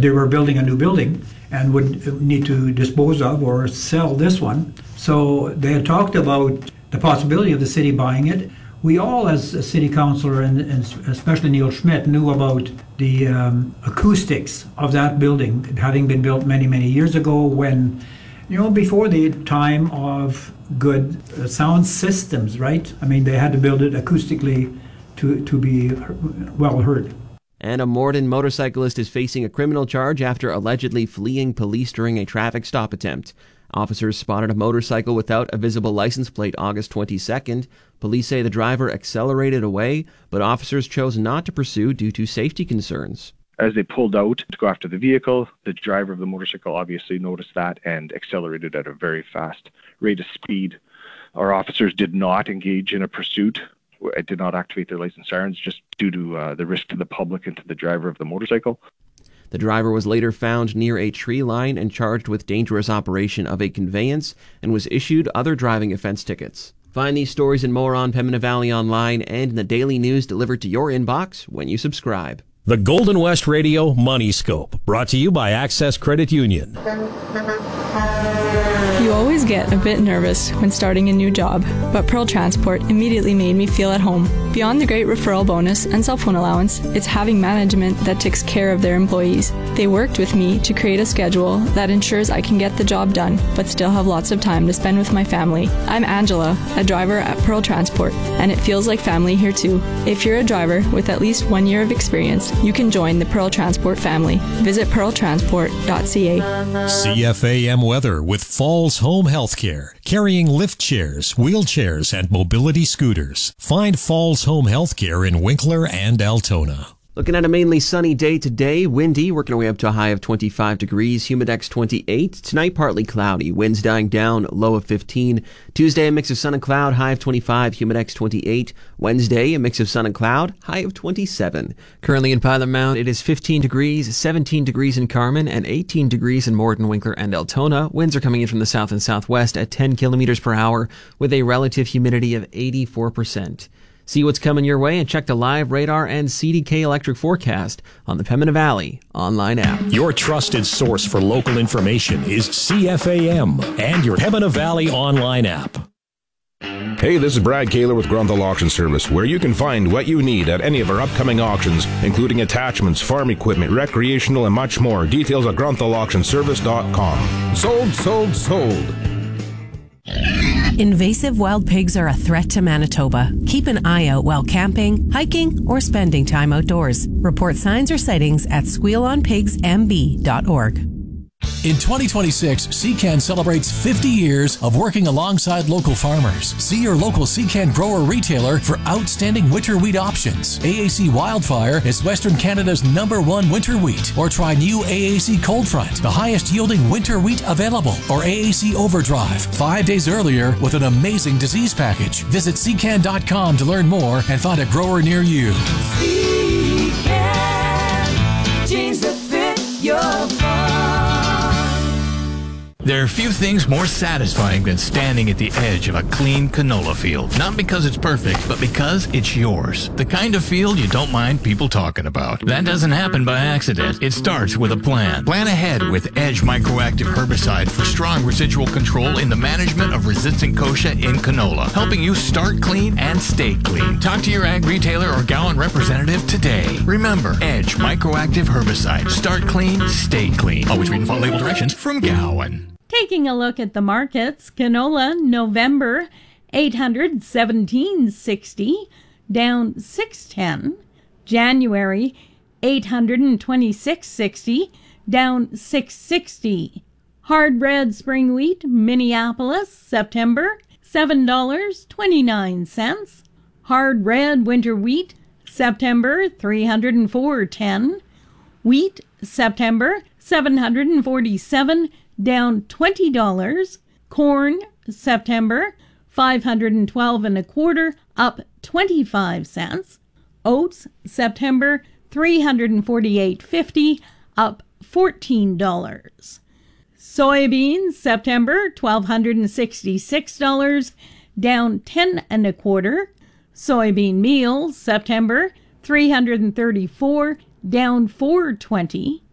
They were building a new building and would need to dispose of or sell this one. So they had talked about the possibility of the city buying it. We all, as a city councillor, and especially Neil Schmidt, knew about the acoustics of that building, having been built many, many years ago when, before the time of good sound systems, right? I mean, they had to build it acoustically to be well heard. And a Morden motorcyclist is facing a criminal charge after allegedly fleeing police during a traffic stop attempt. Officers spotted a motorcycle without a visible license plate August 22nd. Police say the driver accelerated away, but officers chose not to pursue due to safety concerns. As they pulled out to go after the vehicle, the driver of the motorcycle obviously noticed that and accelerated at a very fast rate of speed. Our officers did not engage in a pursuit. I did not activate their license sirens just due to the risk to the public and to the driver of the motorcycle. The driver was later found near a tree line and charged with dangerous operation of a conveyance and was issued other driving offense tickets. Find these stories and more on Pembina Valley Online and in the daily news delivered to your inbox when you subscribe. The Golden West Radio Money Scope, brought to you by Access Credit Union. You always get a bit nervous when starting a new job, but Pearl Transport immediately made me feel at home. Beyond the great referral bonus and cell phone allowance, it's having management that takes care of their employees. They worked with me to create a schedule that ensures I can get the job done, but still have lots of time to spend with my family. I'm Angela, a driver at Pearl Transport, and it feels like family here too. If you're a driver with at least 1 year of experience, you can join the Pearl Transport family. Visit pearltransport.ca. CFAM weather with Falls Home Healthcare, carrying lift chairs, wheelchairs, and mobility scooters. Find Falls Home Healthcare in Winkler and Altona. Looking at a mainly sunny day today, windy, working our way up to a high of 25 degrees, humidex 28. Tonight, partly cloudy, winds dying down, low of 15. Tuesday, a mix of sun and cloud, high of 25, humidex 28. Wednesday, a mix of sun and cloud, high of 27. Currently in Pilot Mound, it is 15 degrees, 17 degrees in Carman, and 18 degrees in Morden, Winkler, and Altona. Winds are coming in from the south and southwest at 10 kilometers per hour with a relative humidity of 84%. See what's coming your way and check the live radar and CDK electric forecast on the Pembina Valley online app. Your trusted source for local information is CFAM and your Pembina Valley online app. Hey, this is Brad Kaler with Grunthal Auction Service, where you can find what you need at any of our upcoming auctions, including attachments, farm equipment, recreational, and much more. Details at grunthal.auctionservice.com. Sold, sold, sold. Invasive wild pigs are a threat to Manitoba. Keep an eye out while camping, hiking, or spending time outdoors. Report signs or sightings at squealonpigsmb.org. In 2026, CCAN celebrates 50 years of working alongside local farmers. See your local CCAN grower retailer for outstanding winter wheat options. AAC Wildfire is Western Canada's #1 winter wheat. Or try new AAC Cold Front, the highest yielding winter wheat available. Or AAC Overdrive, 5 days earlier with an amazing disease package. Visit CCAN.com to learn more and find a grower near you. CCAN, jeans that fit your farm. There are few things more satisfying than standing at the edge of a clean canola field. Not because it's perfect, but because it's yours. The kind of field you don't mind people talking about. That doesn't happen by accident. It starts with a plan. Plan ahead with Edge Microactive Herbicide for strong residual control in the management of resistant kochia in canola, helping you start clean and stay clean. Talk to your ag retailer or Gowan representative today. Remember, Edge Microactive Herbicide. Start clean, stay clean. Always read and follow label directions from Gowan. Taking a look at the markets, canola November $817.60, down $6.10. January $826.60, down $6.60. Hard red spring wheat Minneapolis September $7.29. Hard red winter wheat September $304.10. Wheat September $747, down $20. Corn September $512.25, up 25 cents. Oats September $348.50, up $14. Soybeans September $1,266, down 10.25. Soybean meal September $334, down $4.20.